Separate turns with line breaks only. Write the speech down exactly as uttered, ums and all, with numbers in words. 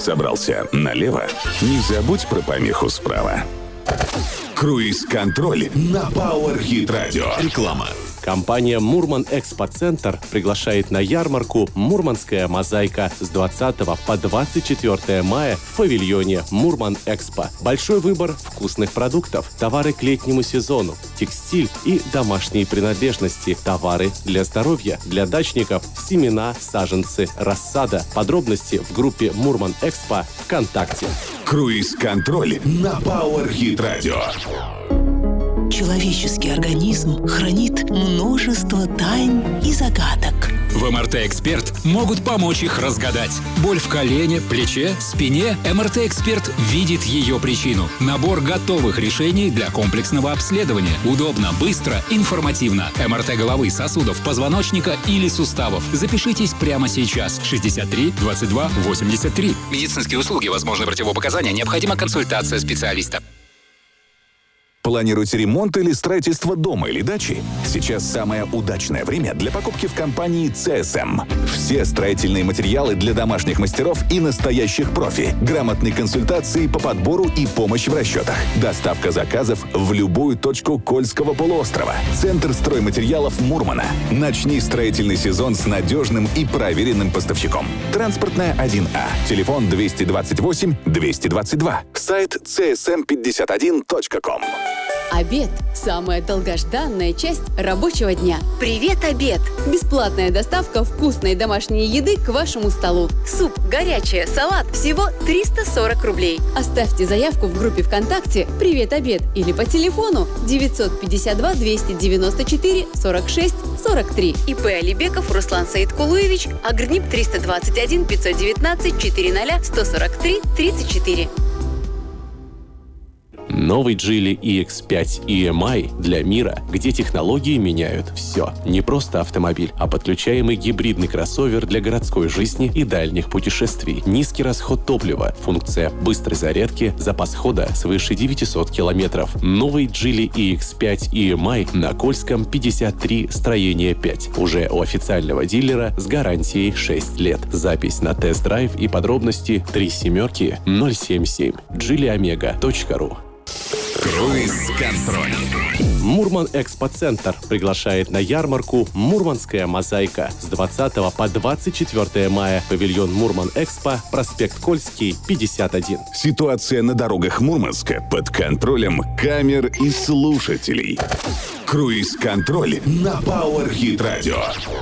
Собрался налево? Не забудь про помеху справа. Круиз-контроль на Power Hit Radio.
Реклама.
Компания «Мурман Экспоцентр» приглашает на ярмарку «Мурманская мозаика» с двадцатого по двадцать четвёртое мая в павильоне «Мурман Экспо». Большой выбор вкусных продуктов, товары к летнему сезону, текстиль и домашние принадлежности, товары для здоровья, для дачников, семена, саженцы, рассада. Подробности в группе «Мурман Экспо» ВКонтакте.
Круиз-контроль на Power Hit Radio.
Человеческий организм хранит множество тайн и загадок.
В эм эр тэ-эксперт могут помочь их разгадать. Боль в колене, плече, спине. эм эр тэ-эксперт видит ее причину. Набор готовых решений для комплексного обследования. Удобно, быстро, информативно. эм эр тэ головы, сосудов, позвоночника или суставов. Запишитесь прямо сейчас. шестьдесят три двадцать два восемьдесят три. Медицинские услуги, возможны противопоказания. Необходима консультация специалиста.
Планируете ремонт или строительство дома или дачи? Сейчас самое удачное время для покупки в компании си эс эм. Все строительные материалы для домашних мастеров и настоящих профи. Грамотные консультации по подбору и помощь в расчетах. Доставка заказов в любую точку Кольского полуострова. Центр стройматериалов Мурмана. Начни строительный сезон с надежным и проверенным поставщиком. Транспортная один А. Телефон двести двадцать восемь двести двадцать два. Сайт си эс эм пятьдесят один точка ком.
Обед – самая долгожданная часть рабочего дня. «Привет, обед» – бесплатная доставка вкусной домашней еды к вашему столу. Суп, горячее, салат – всего триста сорок рублей. Оставьте заявку в группе ВКонтакте «Привет, обед» или по телефону девятьсот пятьдесят два двести девяносто четыре сорок шесть сорок три. ИП Алибеков Руслан Саидкулуевич, Агрнип триста двадцать один пятьсот девятнадцать четыреста сто сорок три тридцать четыре.
Новый Geely и икс пять и эм ай для мира, где технологии меняют все. Не просто автомобиль, а подключаемый гибридный кроссовер для городской жизни и дальних путешествий. Низкий расход топлива, функция быстрой зарядки, запас хода свыше девятьсот километров. Новый Geely и икс пять и эм ай на Кольском пятьдесят три, строение пять. Уже у официального дилера с гарантией шесть лет. Запись на тест-драйв и подробности три семерки ноль семь семь. джили омега точка ру.
Круиз-контроль.
Мурман Экспоцентр приглашает на ярмарку «Мурманская мозаика» с двадцатого по двадцать четвёртое мая. Павильон Мурман Экспо, проспект Кольский, пятьдесят один.
Ситуация на дорогах Мурманска под контролем камер и слушателей. Круиз-контроль на Power Hit Radio.